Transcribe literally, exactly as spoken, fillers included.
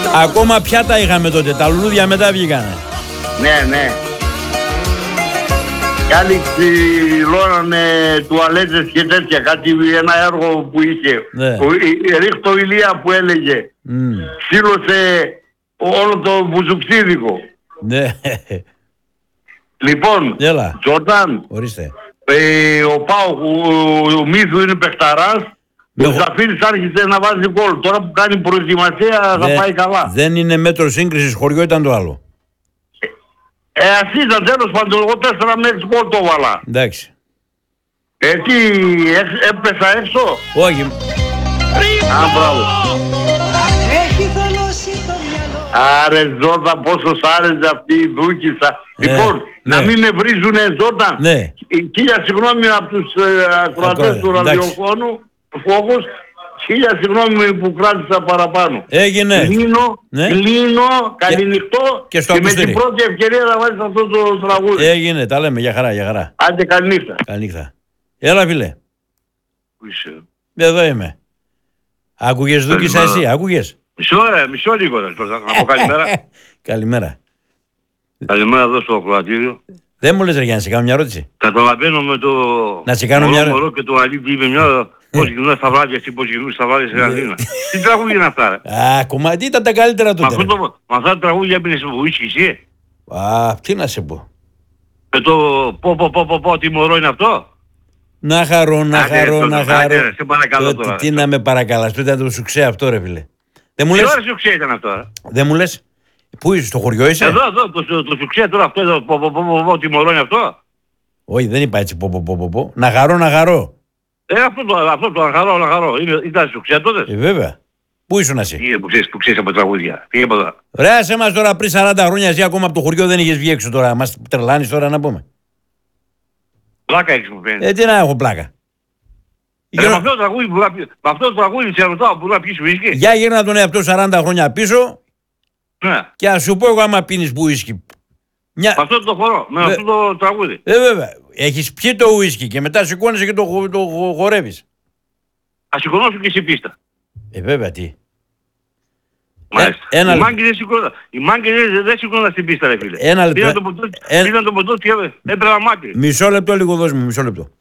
Ακόμα πιάτα είχαμε τότε, τα λουλούδια μετά βγήκανε. Ναι, ναι. Κι άλλοι ξυλώνανε τουαλέτες και τέτοια, κάτι ένα έργο που είχε. Ναι. Ο Ρίχτο Ηλία που έλεγε, Mm. ξύλωσε όλο το μπουζουξίδικο. Ναι. Λοιπόν, Έλα. Τζόρνταν, Ορίστε. ε, ο Πάου, ο, ο Μίθου είναι παιχταράς, Ναι, ο Ζαφύρης άρχισε να βάζει γκολ. Τώρα που κάνει προετοιμασία θα Δε- πάει καλά. Δεν είναι μέτρο σύγκρισης, χωριό ήταν το άλλο. Ε, ας ήταν τέλος πάντων, εγώ τέσσερα με έξι γκολ το βάλα. Εντάξει. Ε, τι, έ- έπεσα έξω. Όχι. Α, μπράβο. Έχει θολώσει το μυαλό. Άρε Ζόρταν, πόσο σ' άρεσε αυτή η δούκισσα. Ναι, Λοιπόν, ναι. να μην με βρίζουνε Ζόρταν. Ναι. Χίλια συγγνώμη από τους ε, ακροατές Ακροατές, του εντάξει. ραδιοφώνου, φόβος. Χίλια συγγνώμη που κράτησα παραπάνω. Έγινε. Κλείνω, Ναι. κλείνω, καληνυχτό και στο με ακουστήρι. την πρώτη ευκαιρία να βάζεις αυτό το τραγούδι. Έγινε. Τα λέμε. Για χαρά, για χαρά. Άντε καληνύχτα. Καληνύχτα. Έλα, φίλε. Πού είσαι? Εδώ είμαι. Άκουγες δούκισσα εσύ, άκουγες. Μισό ρε, μισό λίγο ρε. Να πω καλημέρα. Καλημέρα. Καλημέρα εδώ στο ακροατήριο. Δεν μου λες ρε, για να σε κάνω μια ερώτηση. Καταλαβαίνω με το Να σε κάνω μωρό, μια- μωρό και το αλήτη είπε μια πώς γινόταν στα βράδια εσύ, πώς γινόταν στα βράδια στην Αθήνα. Τι τραγούδια είναι αυτά ρε. Α, κομμάτι ήταν τα καλύτερα Με τότε. αυτό ρε. το- με αυτά τα τραγούδια έπινες βουίσκι εσύ. Α, τι να σε πω. Με το πω πω πω πω πω τι μωρό είναι αυτό. Να χαρώ, να Άντε, χαρώ, ρε, να άντε, χαρώ. ρε, σε παρακαλώ Το- τώρα. Τι να με παρακαλάς, το ήταν το σουξέ αυτό ρε φίλε. Δεν μου Τι λες, ώρα σου ξέρει ήταν αυτό ρε. δεν μου λες. Πού είσαι, στο χωριό είσαι. Εδώ, εδώ, το, το, το σου ξέρει τώρα αυτό εδώ, πω πω πω πω πω τι μωρό είναι αυτό. Όχι, δεν είπα έτσι πω πω πω πω, πω. Να χαρώ, να χαρώ. Ε, αυτό το, αυτό το αγαρό, αγαρό. Είναι, ήταν σου ξέρει τότε. Ε, βέβαια. Πού ήσουν εσύ. Τι είναι που ξέρεις, που ξέρεις από τραγούδια. Τι είναι εδώ. Ρε, άσε μας τώρα πριν σαράντα χρόνια εσύ ακόμα από το χωριό δεν είχες βγει έξω τώρα. Μας τρελάνεις τώρα να πούμε. Πλάκα έχεις μου φαίνεται. Ε, τι να έχω πλάκα. Ε, Γύρω- με αυτό το τραγούδι που να πει- με αυτό το τραγούδι σε ρωτάω που να πεις ουίσκι. Για γύρνα τον εαυτό σαράντα χρόνια πίσω Ναι. και ας σου πω εγώ άμα πίνεις ουίσκι. Μια... Με αυτό το χορό, με Βε- αυτό το τραγούδι. Ε, βέβαια. Έχεις πιει το ουίσκι και μετά σηκώνεσαι και το, χο- το χο- χορεύεις. Ας σηκωνώσω και σε πίστα. Ε, βέβαια τι. Μάλιστα. ένα Οι λεπτό. μάγκες δεν σηκώνονταν. Οι μάγκες δεν- δεν σηκώνονταν στην πίστα ρε φίλε. Ένα λεπτό. Πήραν το ποτό, Ένα- πήραν το ποτό και έπρεπε μάκρυ. Μισό λεπτό λίγο δώσ' μου, μισό λεπτό.